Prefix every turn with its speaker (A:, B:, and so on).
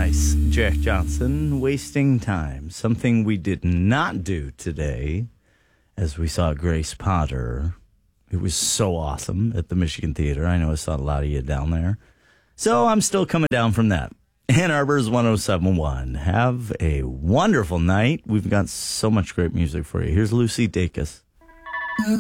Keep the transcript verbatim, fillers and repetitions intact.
A: nice. Jack Johnson, Wasting Time. Something we did not do today, as we saw Grace Potter. It was so awesome at the Michigan Theater. I know I saw a lot of you down there. So I'm still coming down from that. Ann Arbor's one oh seven point one. Have a wonderful night. We've got so much great music for you. Here's Lucy Dacus.